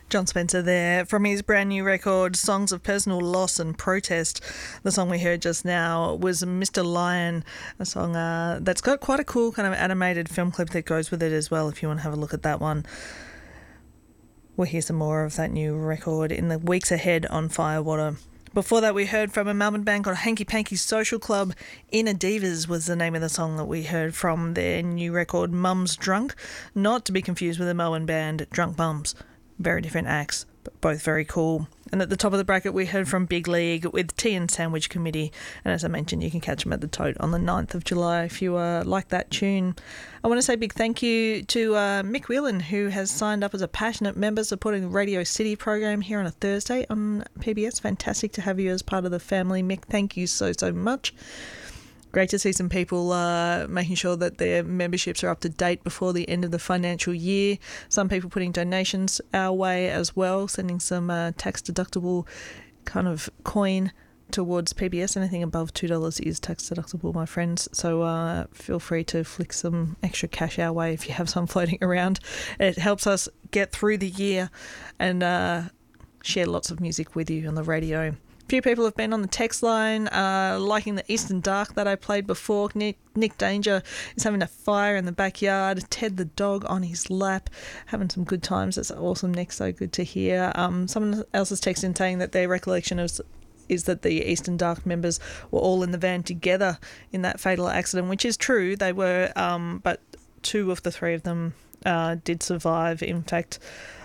John Spencer there from his brand new record, Songs of Personal Loss and Protest. The song we heard just now was Mr. Lion, a song that's got quite a cool kind of animated film clip that goes with it as well, if you want to have a look at that one. We'll hear some more of that new record in the weeks ahead on Firewater. Before that, we heard from a Melbourne band called Hanky Panky Social Club. Inner Divas was the name of the song that we heard from their new record, Mums Drunk, not to be confused with the Melbourne band Drunk Mums. Very different acts, but both very cool. And at the top of the bracket, we heard from Big League with Tea and Sandwich Committee. And as I mentioned, you can catch them at the Tote on the 9th of July if you like that tune. I want to say a big thank you to Mick Whelan, who has signed up as a passionate member supporting the Radio City program here on a Thursday on PBS. Fantastic to have you as part of the family, Mick. Thank you so much. Great to see some people making sure that their memberships are up to date before the end of the financial year. Some people putting donations our way as well, sending some tax-deductible kind of coin towards PBS. Anything above $2 is tax-deductible, my friends. So feel free to flick some extra cash our way if you have some floating around. It helps us get through the year and share lots of music with you on the radio. Few people have been on the text line liking the Eastern Dark that I played before. Nick Danger is having a fire in the backyard. Ted the dog on his lap, having some good times. That's awesome, Nick. So good to hear. Someone else has texted in saying that their recollection is that the Eastern Dark members were all in the van together in that fatal accident, which is true. They were, but two of the three of them did survive. In fact,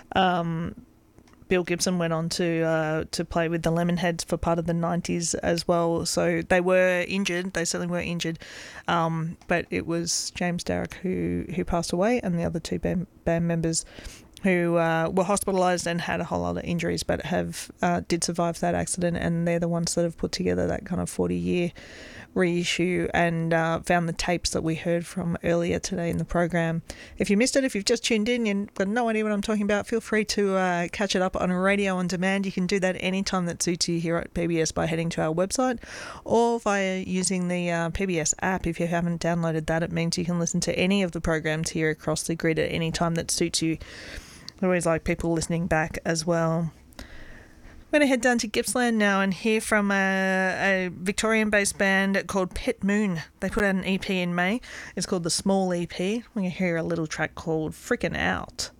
Bill Gibson went on to play with the Lemonheads for part of the 90s as well. So they were injured. They certainly were injured. But it was James Darroch who passed away, and the other two band members who were hospitalised and had a whole lot of injuries, but did survive that accident, and they're the ones that have put together that kind of 40-year reissue and found the tapes that we heard from earlier today in the program. If you missed it, if you've just tuned in, you've got no idea what I'm talking about, feel free to catch it up on Radio On Demand. You can do that anytime that suits you here at PBS by heading to our website or via using the PBS app. If you haven't downloaded that, it means you can listen to any of the programs here across the grid at any time that suits you. I always like people listening back as well. I'm going to head down to Gippsland now and hear from a Victorian-based band called Pet Moon. They put out an EP in May. It's called The Small EP. We're going to hear a little track called Frickin' Out.